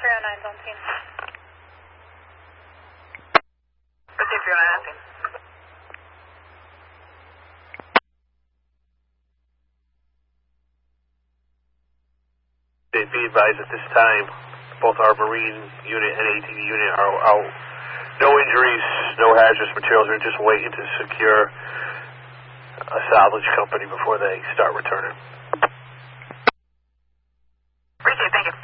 309's on scene. Proceed 309 on scene. Be advised at this time, both our Marine unit and ATV unit are out. No injuries, no hazardous materials. We're just waiting to secure a salvage company before they start returning. Appreciate it, thank you.